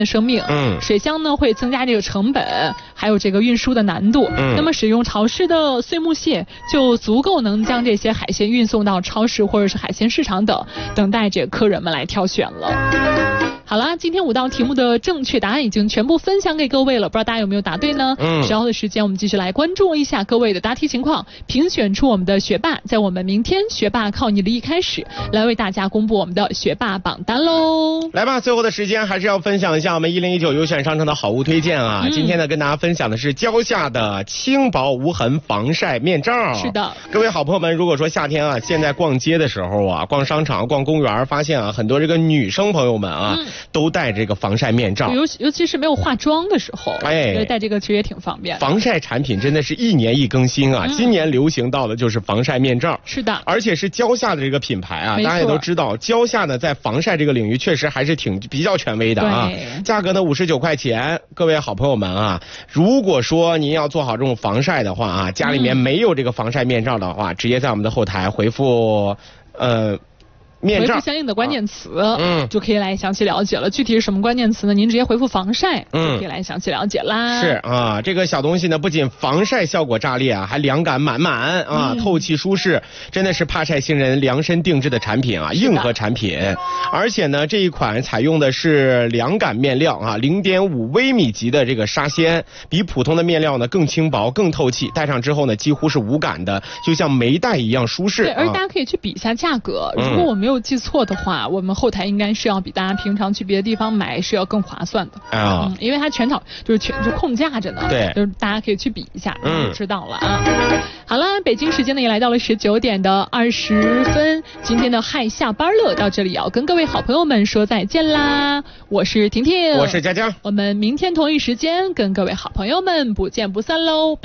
的生命。水箱呢会增加这个成本，还有这个运输的难度。那么使用潮湿的碎木蟹就足够能将这些海鲜运送到超市或者是海鲜市场等，等待着客人们来挑选了。好了，今天5道题目的正确答案已经全部分享给各位了，不知道大家有没有答对呢？稍后的时间我们继续来关注一下各位的答题情况，评选出我们的学霸，在我们明天学霸靠你的一开始来为大家公布我们的学霸榜单喽。 来吧，最后的时间还是要分享一下我们1019优选商城的好物推荐啊。今天呢跟大家分享的是蕉下的轻薄无痕防晒面罩。 是的， 各位好朋友们，如果说夏天啊，现在逛街的时候啊，逛商场、逛公园，发现啊很多这个女生朋友们啊。都戴这个防晒面罩， 尤其是没有化妆的时候，戴这个其实也挺方便的。 防晒产品真的是一年一更新啊，今年流行到的就是防晒面罩。 是的， 而且是蕉下的这个品牌啊，大家也都知道，蕉下呢在防晒这个领域确实还是比较权威的啊。价格呢59块钱，各位好朋友们啊，如果说您要做好这种防晒的话啊，家里面没有这个防晒面罩的话，直接在我们的后台回复面罩回复相应的关键词，就可以来详细了解了。具体是什么关键词呢？您直接回复防晒，就可以来详细了解啦。 是啊，这个小东西呢，不仅防晒效果炸裂啊，还凉感满满啊，透气舒适，真的是怕晒星人量身定制的产品啊，硬核产品。而且呢，这一款采用的是凉感面料啊，0.5微米级的这个纱纤，比普通的面料呢更轻薄、更透气，戴上之后呢，几乎是无感的，就像没戴一样舒适。 对，而大家可以去比一下价格，如果我没有记错的话，我们后台应该是要比大家平常去别的地方买是要更划算的因为它全场就是控价着呢。 对， 就是大家可以去比一下，就知道了啊。好了，北京时间呢也来到了19点20分，今天的嗨下班乐到这里要跟各位好朋友们说再见啦。我是婷婷， 我是佳佳， 我们明天同一时间跟各位好朋友们不见不散喽。